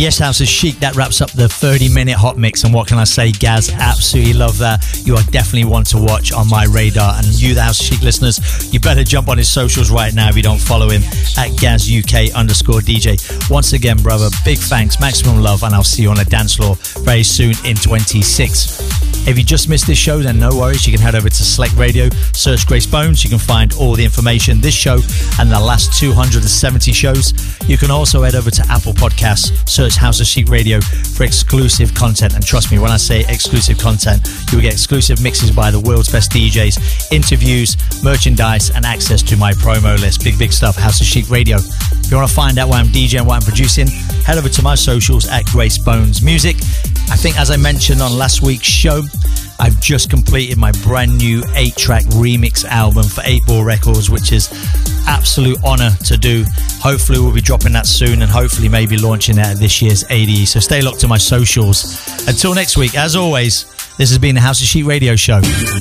Yes, House of Chic, that wraps up the 30-minute hot mix. And what can I say, Gaz? Absolutely love that. You are definitely one to watch on my radar. And you, the House of Chic listeners, you better jump on his socials right now if you don't follow him at GazUK_DJ. Once again, brother, big thanks, maximum love, and I'll see you on the dance floor very soon in 26. If you just missed this show, then no worries. You can head over to Select Radio, search Grace Bones. You can find all the information, this show and the last 270 shows. You can also head over to Apple Podcasts, search House of Chic Radio for exclusive content. And trust me, when I say exclusive content, you will get exclusive mixes by the world's best DJs, interviews, merchandise, and access to my promo list. Big stuff, House of Chic Radio. If you want to find out why I'm DJing, what I'm producing, head over to my socials at Grace Bones Music. I think, as I mentioned on last week's show, I've just completed my brand new 8-track remix album for 8 Ball Records, which is absolute honor to do. Hopefully we'll be dropping that soon, and hopefully maybe launching that at this year's ADE. So stay locked to my socials. Until next week, as always, this has been the House of Chic Radio Show.